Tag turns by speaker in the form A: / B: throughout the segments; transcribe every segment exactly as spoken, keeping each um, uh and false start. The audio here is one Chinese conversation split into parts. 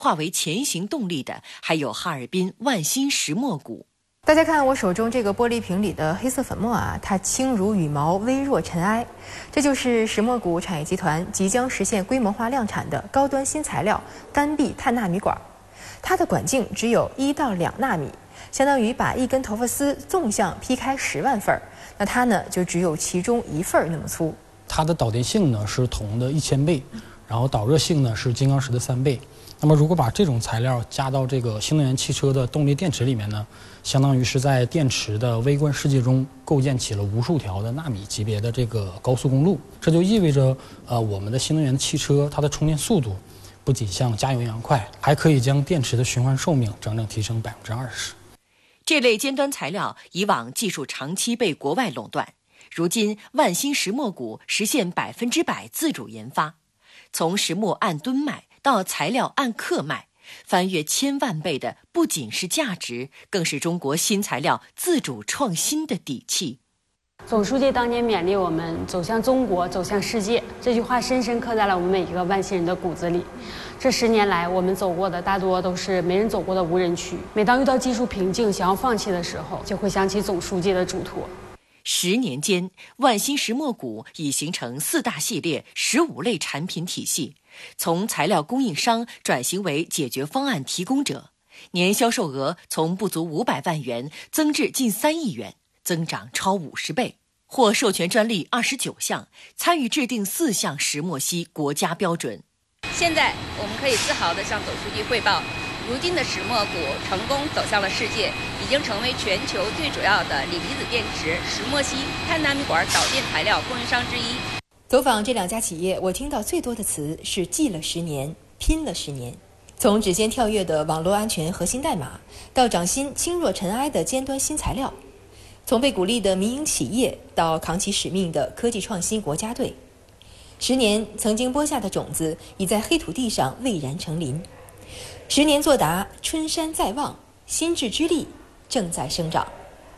A: 化为前行动力的还有哈尔滨万兴石墨谷。
B: 大家看我手中这个玻璃瓶里的黑色粉末啊，它轻如羽毛，微若尘埃。这就是石墨谷产业集团即将实现规模化量产的高端新材料单壁碳纳米管。它的管径只有一到两纳米，相当于把一根头发丝纵向劈开十万份儿。那它呢，就只有其中一份儿那么粗。
C: 它的导电性呢是铜的一千倍，然后导热性呢是金刚石的三倍。那么如果把这种材料加到这个新能源汽车的动力电池里面呢，相当于是在电池的微观世界中构建起了无数条的纳米级别的这个高速公路。这就意味着，呃，我们的新能源汽车它的充电速度不仅像加油一样快，还可以将电池的循环寿命整整提升百分之二十。
A: 这类尖端材料以往技术长期被国外垄断，如今万兴石墨谷实现百分之百自主研发，从石墨按吨卖到材料按克卖，翻越千万倍的不仅是价值，更是中国新材料自主创新的底气。
D: 总书记当年勉励我们走向中国，走向世界，这句话深深刻在了我们每一个万兴人的骨子里。这十年来，我们走过的大多都是没人走过的无人区。每当遇到技术瓶颈，想要放弃的时候，就会想起总书记的嘱托。
A: 十年间，万兴石墨谷已形成四大系列十五类产品体系，从材料供应商转型为解决方案提供者，年销售额从不足五百万元增至近三亿元，增长超五十倍，获授权专利二十九项，参与制定四项石墨烯国家标准。
E: 现在我们可以自豪地向总书记汇报，如今的石墨谷成功走向了世界，已经成为全球最主要的锂离子电池、石墨烯、碳纳米管导电材料供应商之一。
B: 走访这两家企业，我听到最多的词是记了十年，拼了十年。从指尖跳跃的网络安全核心代码，到掌心轻若尘埃的尖端新材料，从被鼓励的民营企业到扛起使命的科技创新国家队，十年曾经播下的种子已在黑土地上蔚然成林。十年作答，春山在望，心智之力正在生长。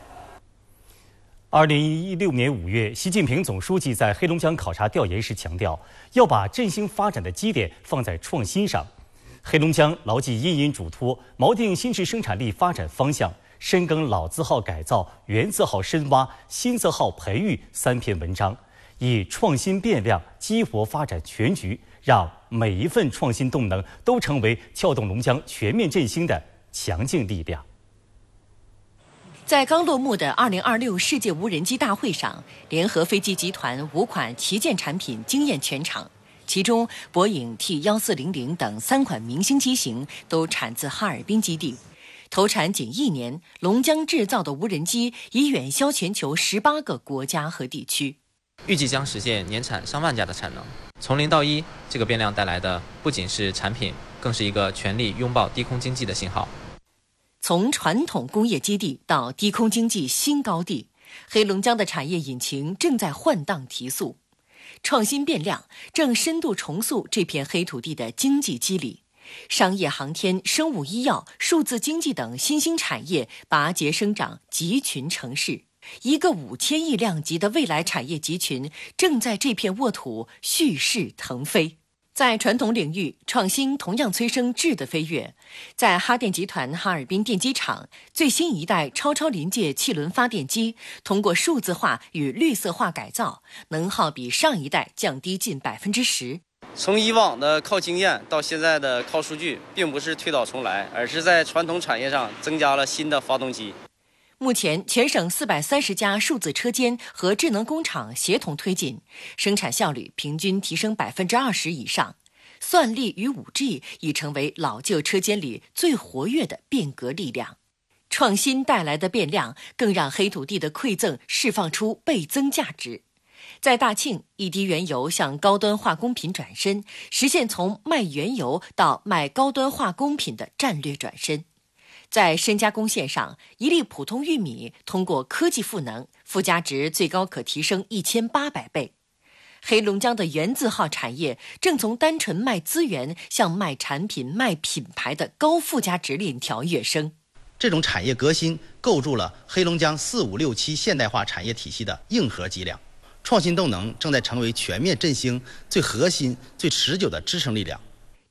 F: 二零一六年五月，习近平总书记在黑龙江考察调研时强调，要把振兴发展的基点放在创新上。黑龙江牢记殷殷嘱托，锚定新质生产力发展方向，深耕老字号改造、原字号深挖、新字号培育三篇文章，以创新变量激活发展全局，让每一份创新动能都成为撬动龙江全面振兴的强劲力量。
A: 在刚落幕的二零二六世界无人机大会上，联合飞机集团五款旗舰产品惊艳全场，其中波音 T 一四零零等三款明星机型都产自哈尔滨基地。投产仅一年，龙江制造的无人机已远销全球十八个国家和地区，
G: 预计将实现年产上万架的产能。从零到一，这个变量带来的不仅是产品，更是一个全力拥抱低空经济的信号。
A: 从传统工业基地到低空经济新高地，黑龙江的产业引擎正在换挡提速，创新变量正深度重塑这片黑土地的经济机理。商业航天、生物医药、数字经济等新兴产业拔节生长，集群成势。一个五千亿量级的未来产业集群正在这片沃土蓄势腾飞。在传统领域，创新同样催生质的飞跃。在哈电集团哈尔滨电机厂，最新一代超超临界气轮发电机通过数字化与绿色化改造，能耗比上一代降低近百分之十。
H: 从以往的靠经验到现在的靠数据，并不是推倒重来，而是在传统产业上增加了新的发动机。
A: 目前，全省四百三十家数字车间和智能工厂协同推进，生产效率平均提升百分之二十以上。算力与 五 G 已成为老旧车间里最活跃的变革力量。创新带来的变量，更让黑土地的馈赠释放出倍增价值。在大庆，一滴原油向高端化工品转身，实现从卖原油到卖高端化工品的战略转身。在深加工线上，一粒普通玉米通过科技赋能，附加值最高可提升一千八百倍。黑龙江的原字号产业正从单纯卖资源向卖产品、卖品牌的高附加值链条跃升。
I: 这种产业革新构筑了黑龙江四五六七现代化产业体系的硬核脊梁，创新动能正在成为全面振兴最核心、最持久的支撑力量。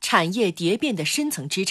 A: 产业蝶变的深层支撑。